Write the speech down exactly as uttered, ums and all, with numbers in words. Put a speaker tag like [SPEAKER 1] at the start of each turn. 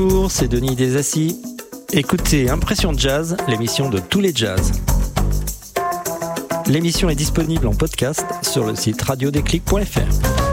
[SPEAKER 1] Bonjour, c'est Denis Desassis. Écoutez Impression Jazz, l'émission de tous les jazz. L'émission est disponible en podcast sur le site radio déclic point f r.